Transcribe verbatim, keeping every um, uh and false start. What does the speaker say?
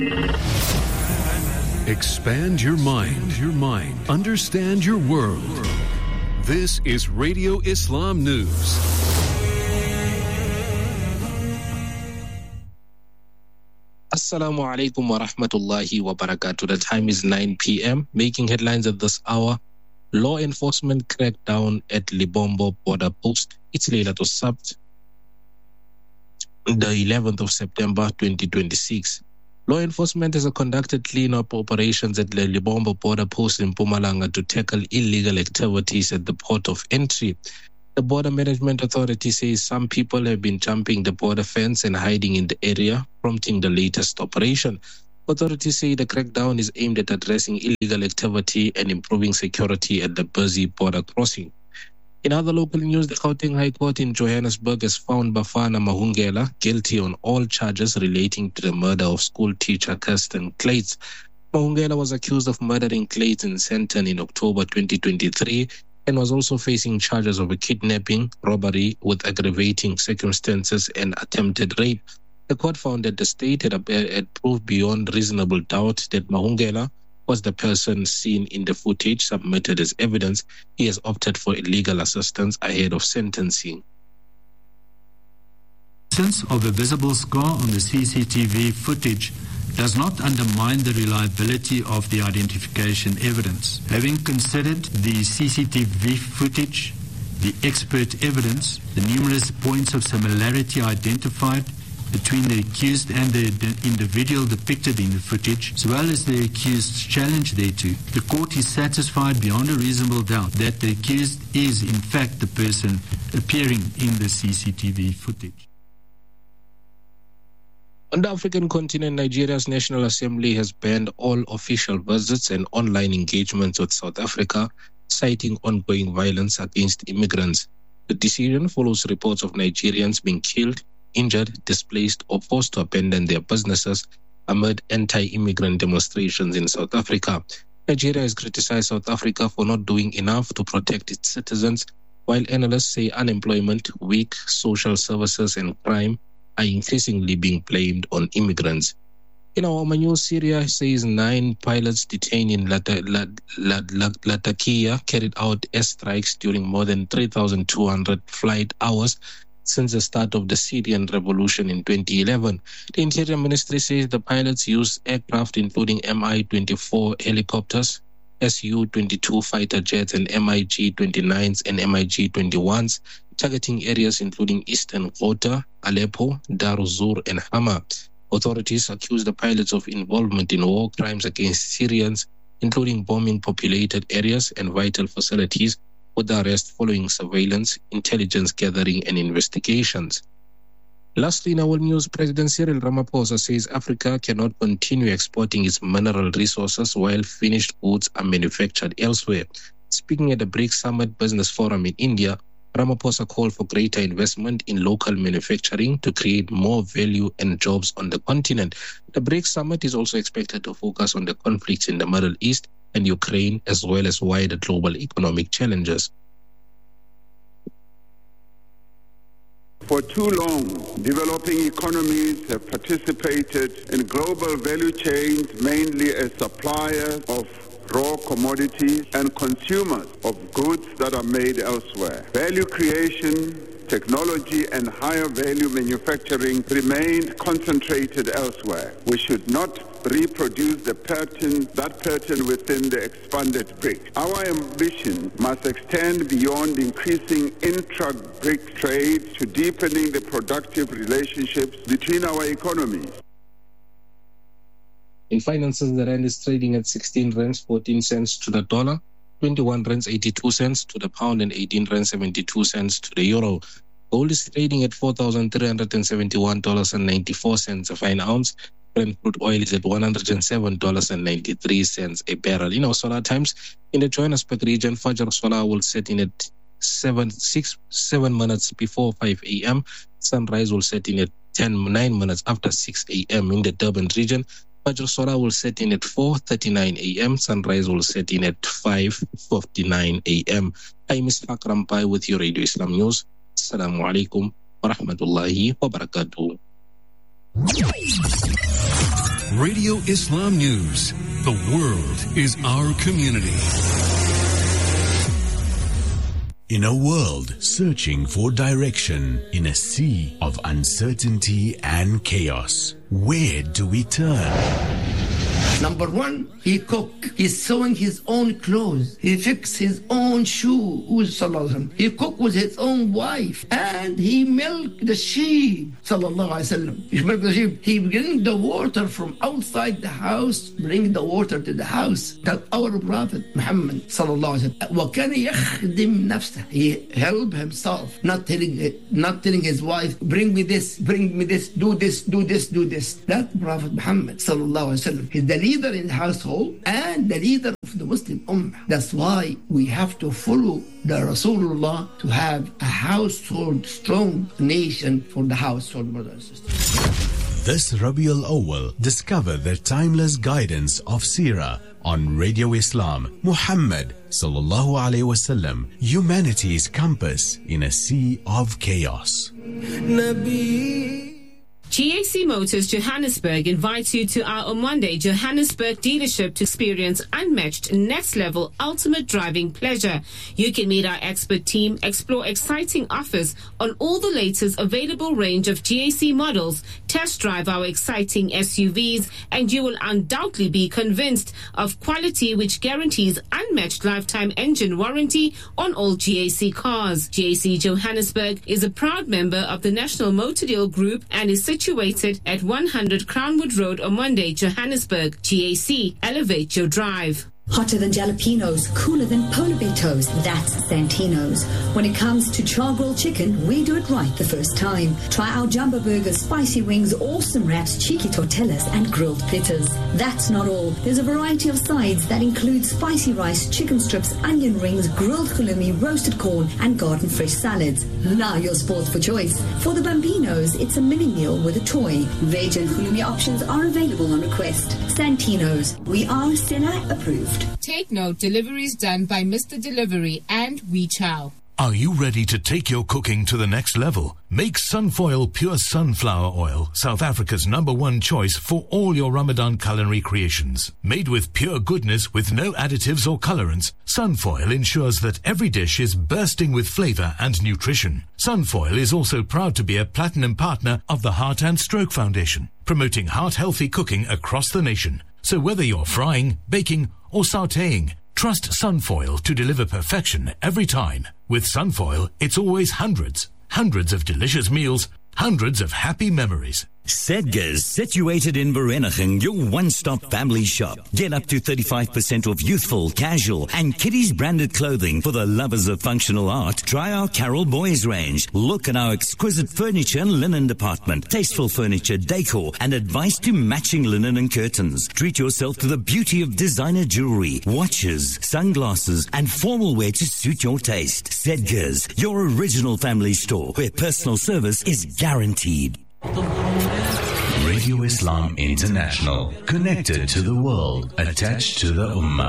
Expand your mind, your mind. Understand your world. This is Radio Islam News. Assalamu alaikum wa rahmatullahi wa barakatuh. The time is nine p.m. Making headlines at this hour. Law enforcement cracked down at Libombo border post. It's Laylatul Sabt, the eleventh of September twenty twenty-six. Law enforcement has conducted clean-up operations at the Libombo border post in Mpumalanga to tackle illegal activities at the port of entry. The Border Management Authority says some people have been jumping the border fence and hiding in the area, prompting the latest operation. Authorities say the crackdown is aimed at addressing illegal activity and improving security at the busy border crossing. In other local news, the Gauteng High Court in Johannesburg has found Bafana Mahungela guilty on all charges relating to the murder of school teacher Kirsten Clates. Mahungela was accused of murdering Clates in Sandton in October twenty twenty-three and was also facing charges of a kidnapping, robbery with aggravating circumstances, and attempted rape. The court found that the state had, had proved beyond reasonable doubt that Mahungela was the person seen in the footage submitted as evidence. He has opted for legal assistance ahead of sentencing. The absence of a visible scar on the C C T V footage does not undermine the reliability of the identification evidence. Having considered the C C T V footage, the expert evidence, the numerous points of similarity identified between the accused and the individual depicted in the footage, as well as the accused's challenge thereto, the court is satisfied beyond a reasonable doubt that the accused is in fact the person appearing in the C C T V footage. On the African continent, Nigeria's National Assembly has banned all official visits and online engagements with South Africa, citing ongoing violence against immigrants. The decision follows reports of Nigerians being killed, injured, displaced, or forced to abandon their businesses amid anti-immigrant demonstrations in South Africa. Nigeria has criticized South Africa for not doing enough to protect its citizens, while analysts say unemployment, weak social services, and crime are increasingly being blamed on immigrants. In our news, Syria says nine pilots detained in Lata- Lat- Lat- Lat- Latakia carried out airstrikes during more than three thousand two hundred flight hours since the start of the Syrian revolution in twenty eleven. The Interior Ministry says the pilots used aircraft including M I twenty-four helicopters, S U twenty-two fighter jets, and M I G twenty-nines and M I G twenty-ones, targeting areas including eastern Ghouta, Aleppo, Dar Zur, and Hama. Authorities accuse the pilots of involvement in war crimes against Syrians, including bombing populated areas and vital facilities, with the arrest following surveillance, intelligence gathering, and investigations. Lastly, in our news, President Cyril Ramaphosa says Africa cannot continue exporting its mineral resources while finished goods are manufactured elsewhere. Speaking at the BRICS Summit Business Forum in India, Ramaphosa called for greater investment in local manufacturing to create more value and jobs on the continent. The BRICS Summit is also expected to focus on the conflicts in the Middle East and Ukraine, as well as wider global economic challenges. For too long, developing economies have participated in global value chains mainly as suppliers of raw commodities and consumers of goods that are made elsewhere. Value creation, technology, and higher value manufacturing remained concentrated elsewhere. We should not reproduce the pattern, that pattern within the expanded BRICS. Our ambition must extend beyond increasing intra-BRIC trade to deepening the productive relationships between our economies. In finances, the rand is trading at sixteen rands fourteen cents to the dollar, twenty-one rands eighty-two cents to the pound, and eighteen rands seventy-two cents to the euro. Gold is trading at four thousand three hundred seventy-one dollars and ninety-four cents a fine ounce. Brent crude oil is at one hundred seven dollars and ninety-three cents a barrel. In our solar times, in the Johannesburg region, Fajr Solar will set in at seven, six, seven minutes before five a.m. Sunrise will set in at ten, nine minutes after six a.m. in the Durban region. Fajr Solar will set in at four thirty-nine a.m. Sunrise will set in at five fifty-nine a.m. I'm Ishaq Rampai with your Radio Islam News. Assalamu alaikum wa rahmatullahi wa barakatuh. Radio Islam News. The world is our community. In a world searching for direction, in a sea of uncertainty and chaos, where do we turn? Number one, he cook. He's sewing his own clothes. He fix his own shoe. He cook with his own wife. And he milk the sheep. Sallallahu Alaihi Wasallam. He milk the sheep. He bring the water from outside the house, bring the water to the house. That our Prophet Muhammad Sallallahu Alaihi Wasallam. وَكَانَ يَخْدِمْ نَفْسَهُ. He help himself. Not telling, not telling his wife, bring me this, bring me this, do this, do this, do this. That Prophet Muhammad Sallallahu Alaihi Wasallam. He's the leader in the household and the leader of the Muslim Ummah. That's why we have to follow the Rasulullah to have a household, strong nation for the household, brothers and sisters. This Rabiul Awwal, discover the timeless guidance of Seerah on Radio Islam. Muhammad Sallallahu Alaihi Wasallam, humanity's compass in a sea of chaos. Nabi. G A C Motors Johannesburg invites you to our Omonde Johannesburg dealership to experience unmatched next-level ultimate driving pleasure. You can meet our expert team, explore exciting offers on all the latest available range of G A C models, test drive our exciting S U Vs, and you will undoubtedly be convinced of quality which guarantees unmatched lifetime engine warranty on all G A C cars. G A C Johannesburg is a proud member of the National Motor Deal Group and is situated situated at one hundred Crownwood Road, Omonde, Johannesburg. G A C, elevate your drive. Hotter than jalapenos, cooler than polar bear toes, that's Santino's. When it comes to char-grilled chicken, we do it right the first time. Try our jumbo burgers, spicy wings, awesome wraps, cheeky tortillas, and grilled fritters. That's not all. There's a variety of sides that include spicy rice, chicken strips, onion rings, grilled halloumi, roasted corn, and garden fresh salads. Now you're spoiled for choice. For the Bambinos, it's a mini meal with a toy. Veg and halloumi options are available on request. Santino's, we are Stella approved. Take note, deliveries done by Mister Delivery and We Chow. Are you ready to take your cooking to the next level? Make Sunfoil Pure Sunflower Oil South Africa's number one choice for all your Ramadan culinary creations. Made with pure goodness with no additives or colorants, Sunfoil ensures that every dish is bursting with flavor and nutrition. Sunfoil is also proud to be a platinum partner of the Heart and Stroke Foundation, promoting heart-healthy cooking across the nation. So whether you're frying, baking, or sautéing, trust Sunfoil to deliver perfection every time. With Sunfoil, it's always hundreds, hundreds of delicious meals, hundreds of happy memories. Sedgars, situated in Vereeniging, your one-stop family shop. Get up to thirty-five percent off youthful, casual, and kiddies branded clothing for the lovers of functional art. Try our Carol Boys range. Look at our exquisite furniture and linen department, tasteful furniture, decor, and advice to matching linen and curtains. Treat yourself to the beauty of designer jewelry, watches, sunglasses, and formal wear to suit your taste. Sedgars, your original family store, where personal service is guaranteed. Radio Islam International, connected to the world, attached to the Ummah.